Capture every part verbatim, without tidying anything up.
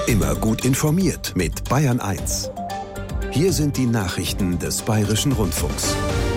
Immer gut informiert mit Bayern eins. Hier sind die Nachrichten des Bayerischen Rundfunks.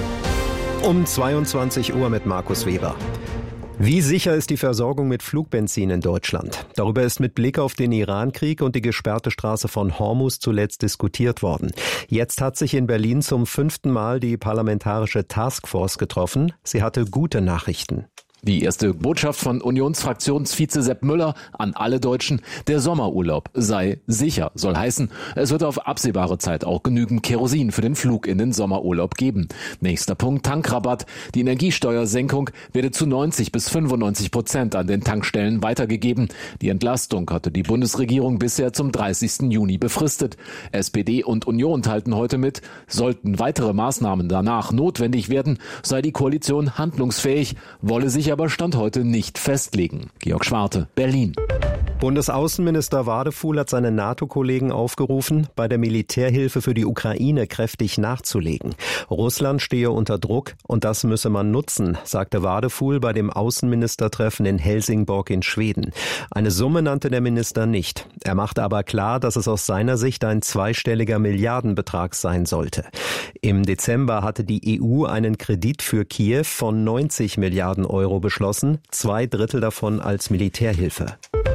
Um zweiundzwanzig Uhr mit Markus Weber. Wie sicher ist die Versorgung mit Flugbenzin in Deutschland? Darüber ist mit Blick auf den Iran-Krieg und die gesperrte Straße von Hormuz zuletzt diskutiert worden. Jetzt hat sich in Berlin zum fünften Mal die parlamentarische Taskforce getroffen. Sie hatte gute Nachrichten. Die erste Botschaft von Unionsfraktionsvize Sepp Müller an alle Deutschen: Der Sommerurlaub sei sicher. Soll heißen, es wird auf absehbare Zeit auch genügend Kerosin für den Flug in den Sommerurlaub geben. Nächster Punkt: Tankrabatt. Die Energiesteuersenkung werde zu neunzig bis fünfundneunzig Prozent an den Tankstellen weitergegeben. Die Entlastung hatte die Bundesregierung bisher zum dreißigsten Juni befristet. S P D und Union teilten heute mit, sollten weitere Maßnahmen danach notwendig werden, sei die Koalition handlungsfähig, wolle sich aber Stand heute nicht festlegen. Georg Schwarte, Berlin. Bundesaußenminister Wadefuhl hat seine NATO-Kollegen aufgerufen, bei der Militärhilfe für die Ukraine kräftig nachzulegen. Russland stehe unter Druck und das müsse man nutzen, sagte Wadefuhl bei dem Außenministertreffen in Helsingborg in Schweden. Eine Summe nannte der Minister nicht. Er machte aber klar, dass es aus seiner Sicht ein zweistelliger Milliardenbetrag sein sollte. Im Dezember hatte die E U einen Kredit für Kiew von neunzig Milliarden Euro beschlossen, zwei Drittel davon als Militärhilfe.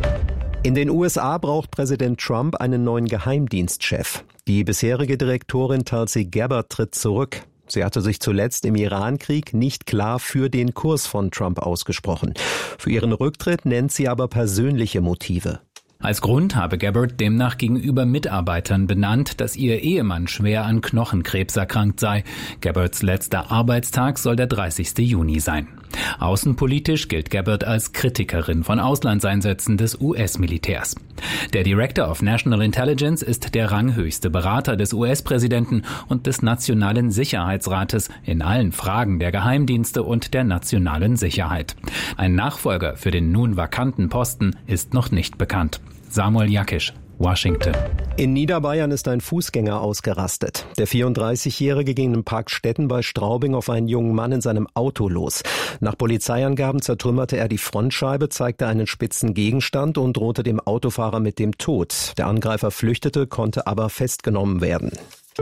In den U S A braucht Präsident Trump einen neuen Geheimdienstchef. Die bisherige Direktorin Tulsi Gabbard tritt zurück. Sie hatte sich zuletzt im Iran-Krieg nicht klar für den Kurs von Trump ausgesprochen. Für ihren Rücktritt nennt sie aber persönliche Motive. Als Grund habe Gabbard demnach gegenüber Mitarbeitern benannt, dass ihr Ehemann schwer an Knochenkrebs erkrankt sei. Gabbards letzter Arbeitstag soll der dreißigste Juni sein. Außenpolitisch gilt Gabbard als Kritikerin von Auslandseinsätzen des U S-Militärs. Der Director of National Intelligence ist der ranghöchste Berater des U S-Präsidenten und des Nationalen Sicherheitsrates in allen Fragen der Geheimdienste und der nationalen Sicherheit. Ein Nachfolger für den nun vakanten Posten ist noch nicht bekannt. Samuel Jakisch, Washington. In Niederbayern ist ein Fußgänger ausgerastet. Der vierunddreißigjährige ging im Park Stetten bei Straubing auf einen jungen Mann in seinem Auto los. Nach Polizeiangaben zertrümmerte er die Frontscheibe, zeigte einen spitzen Gegenstand und drohte dem Autofahrer mit dem Tod. Der Angreifer flüchtete, konnte aber festgenommen werden.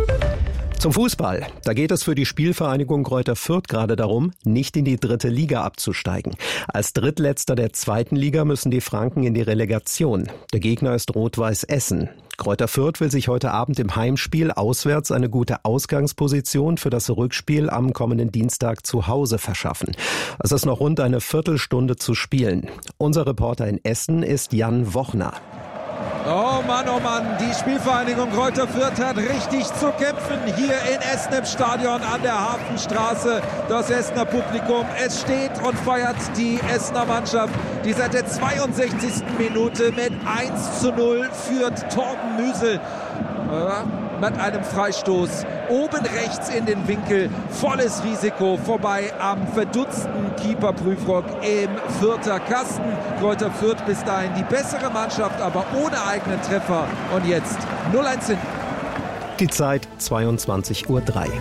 Zum Fußball. Da geht es für die Spielvereinigung Greuther Fürth gerade darum, nicht in die dritte Liga abzusteigen. Als Drittletzter der zweiten Liga müssen die Franken in die Relegation. Der Gegner ist Rot-Weiß Essen. Greuther Fürth will sich heute Abend im Heimspiel auswärts eine gute Ausgangsposition für das Rückspiel am kommenden Dienstag zu Hause verschaffen. Es ist noch rund eine Viertelstunde zu spielen. Unser Reporter in Essen ist Jan Wochner. Oh Mann, oh Mann, die Spielvereinigung Greuther Fürth hat richtig zu kämpfen hier in Essen im Stadion an der Hafenstraße. Das Essener Publikum, es steht und feiert die Essener Mannschaft, die seit der zweiundsechzigsten Minute mit eins zu null führt. Torben Müsel äh, mit einem Freistoß oben rechts in den Winkel, volles Risiko, vorbei am verdutzten Keeper-Prüfrock im Fürther Kasten. Greuther Fürth bis dahin die bessere Mannschaft, aber ohne eigenen Treffer. Und jetzt null eins hinten. Die Zeit zweiundzwanzig Uhr drei.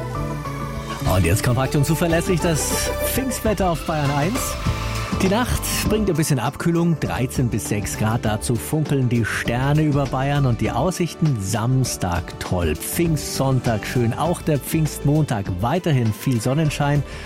Und jetzt kompakt und zuverlässig das Pfingstwetter auf Bayern eins. Die Nacht bringt ein bisschen Abkühlung, dreizehn bis sechs Grad, dazu funkeln die Sterne über Bayern und die Aussichten Samstag toll, Pfingstsonntag schön, auch der Pfingstmontag weiterhin viel Sonnenschein